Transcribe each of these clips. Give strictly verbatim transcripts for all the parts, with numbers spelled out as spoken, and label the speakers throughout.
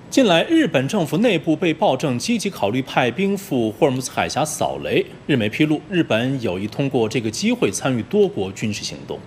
Speaker 1: 近来，日本政府内部被曝正积极考虑派兵赴霍尔木兹海峡扫雷。日媒披露，日本有意通过这个机会参与多国军事行动。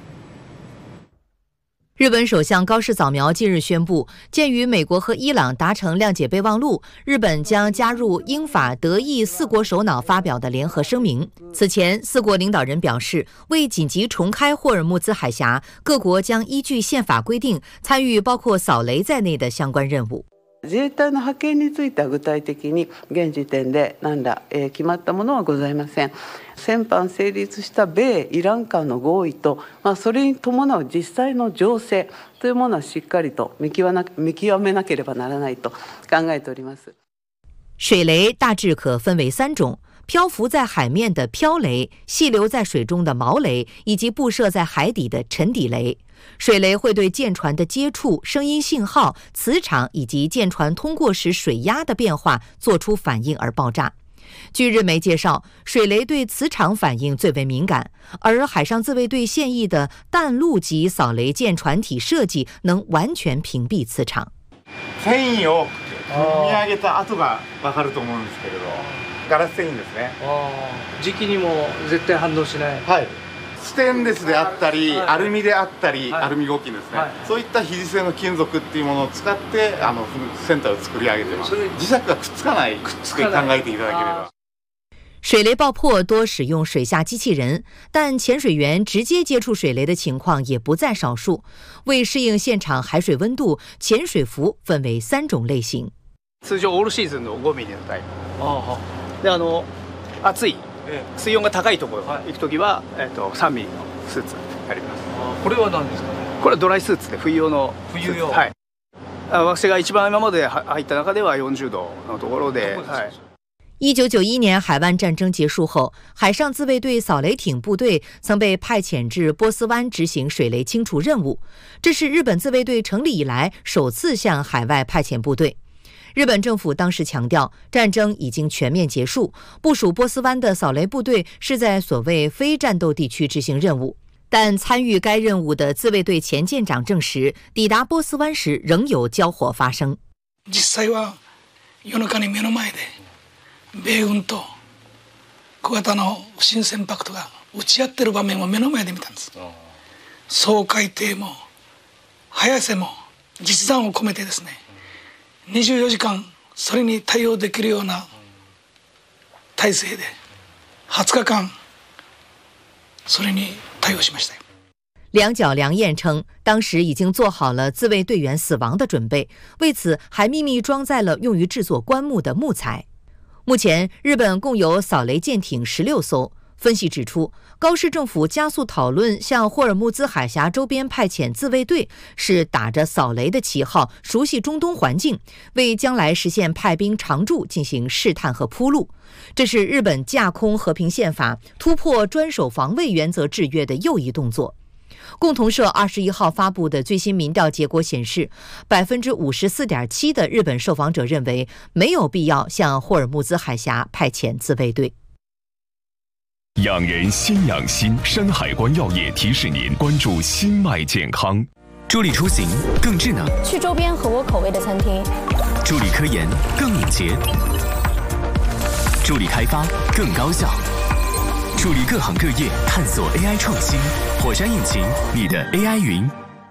Speaker 2: 日本首相高市早苗近日宣布，鉴于美国和伊朗达成谅解备忘录，日本将加入英法德意四国首脑发表的联合声明。此前，四国领导人表示，为紧急重开霍尔木兹海峡，各国将依据宪法规定参与包括扫雷在内的相关任务。
Speaker 3: 自衛隊の派遣については具体的に現時点で何ら、えー、決まったものはございません。先般成立した米イラン間の合意と、まあ、それに伴う実際の情勢というものはしっかりと見極めなければならないと考えております。
Speaker 2: 水雷大致可分为三种。漂浮在海面的漂雷，细流在水中的毛雷，以及布设在海底的沉底雷。水雷会对舰船的接触、声音信号、磁场以及舰船通过时水压的变化做出反应而爆炸。据日媒介绍，水雷对磁场反应最为敏感，而海上自卫队现役的弹路级扫雷舰船体设計能完全屏蔽磁場。
Speaker 4: 繊維を組み上げた跡がわかると思うんですけれど、ガラス繊維ですね。
Speaker 5: 時期にも絶対反応しない。
Speaker 4: はい。ステンレスであったり、アルミであったり、アルミ合金ですね、はい、そういった非磁性の金属っていうものを使ってあの船体を作り上げてます。磁石がくっつかないって考えていただければ。
Speaker 2: 水雷爆破多使用水下机器人，但潜水员直接接触水雷的情况也不在少数。为适应现场海水温度，潜水服分为三种类型。
Speaker 5: 通常オールシーズンのごミリのタイプ。ああ。であの暑い。水温が高いところ行くときは、えー、とさんミリのスーツあります。
Speaker 6: これは何ですかね。
Speaker 5: これはドライスーツで冬用の
Speaker 6: 冬用。
Speaker 5: はい。私が一番今まで入った中ではよんじゅうどのところで。はい。
Speaker 2: 一九九一年海湾战争结束后，海上自卫队扫雷艇部队曾被派遣至波斯湾执行水雷清除任务，这是日本自卫队成立以来首次向海外派遣部队。日本政府当时强调，战争已经全面结束，部署波斯湾的扫雷部队是在所谓非战斗地区执行任务。但参与该任务的自卫队前舰长证实，抵達波斯湾時仍有交火發生。
Speaker 7: 実際は夜中に目の前で米軍と小型の不審船舶とが撃ち合ってる場面を目の前で見たんです。掃海艇も早瀬も実弾を込めてですね、にじゅうよじかんそれに対応できるような体制ではつかかんそれに対応しました。
Speaker 2: 两角良彦称，当时已经做好了自卫队员死亡的准备，为此还秘密装载了用于制作棺木的木材。目前，日本共有扫雷舰艇十六艘。分析指出，高市政府加速讨论向霍尔木兹海峡周边派遣自卫队，是打着扫雷的旗号，熟悉中东环境，为将来实现派兵常驻进行试探和铺路。这是日本架空和平宪法、突破专守防卫原则制约的又一动作。共同社二十一号发布的最新民调结果显示，百分之五十四点七的日本受访者认为没有必要向霍尔木兹海峡派遣自卫队。
Speaker 8: 养人先养心，山海关药业提示您关注心脉健康。
Speaker 9: 助力出行更智能，
Speaker 10: 去周边合我口味的餐厅；
Speaker 9: 助力科研更敏捷，助力开发更高效，助力各行各业探索 A I 创新。火山引擎，你的 A I 云，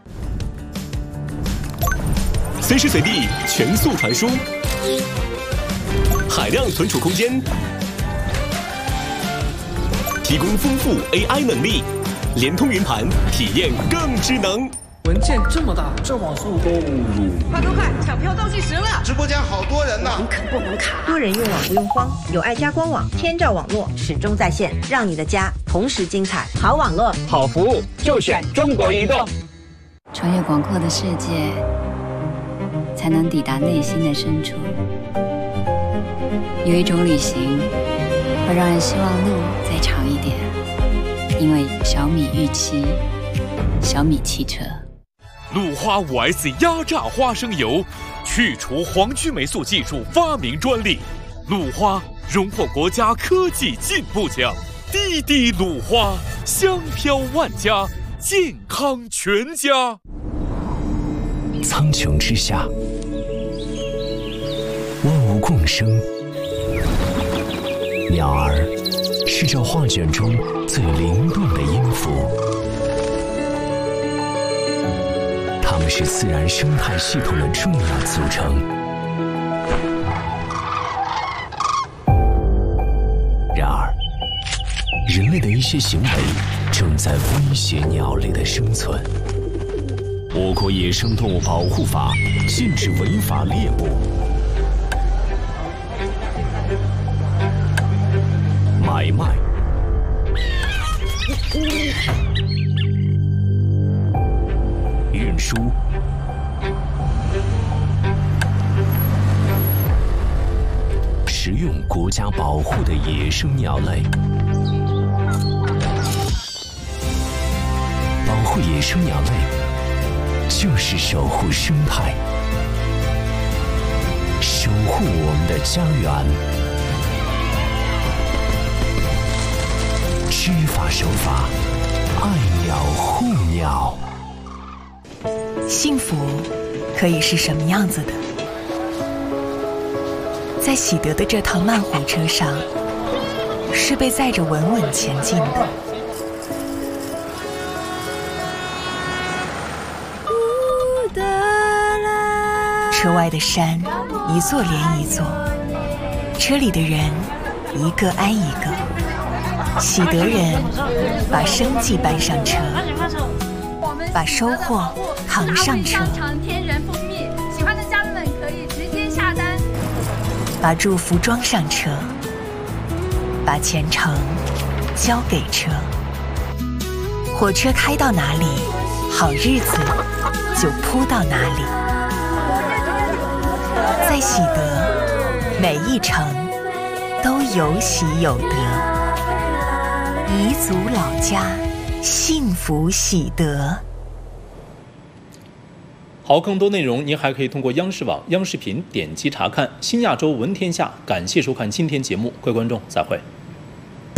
Speaker 8: 随时随地全速传输，海量存储空间。提供丰富 A I 能力，联通云盘，体验更智能。
Speaker 6: 文件这么大，这网速够入。
Speaker 11: 快快快，抢票倒计时了！
Speaker 12: 直播间好多人呢。
Speaker 11: 网肯不能卡，
Speaker 13: 多人用网不用慌，有爱家官网，天照网络始终在线，让你的家同时精彩。好网络，
Speaker 14: 好服务，就选中国移动。
Speaker 15: 穿越广阔的世界，才能抵达内心的深处。有一种旅行，会让人希望路再长一点，因为小米预期，小米汽车。
Speaker 16: 鲁花 五 S 压榨花生油，去除黄曲霉素技术发明专利。鲁花荣获国家科技进步奖。滴滴鲁花，香飘万家，健康全家。
Speaker 9: 苍穹之下， 万物共生。鸟儿是这画卷中最灵动的音符，它们是自然生态系统的重要组成。然而，人类的一些行为正在威胁鸟类的生存。我国野生动物保护法禁止违法猎捕、买卖、运输、食用国家保护的野生鸟类。保护野生鸟类，就是守护生态，守护我们的家园。知法守法，爱鸟护鸟。
Speaker 12: 幸福可以是什么样子的？在喜得的这趟慢火车上，是被载着稳稳前进的。车外的山，一座连一座，车里的人，一个挨一个。喜得人把生计搬上车，把收获扛上车。
Speaker 17: 天然蜂蜜，喜欢的家人们可以直接下单。
Speaker 12: 把祝福装上车，把前程交给车。火车开到哪里，好日子就铺到哪里。在喜得，每一程都有喜有得。彝族老家，幸福喜得。
Speaker 1: 好，更多内容您还可以通过央视网、央视频点击查看。新亚洲闻天下，感谢收看今天节目，各位观众，再会。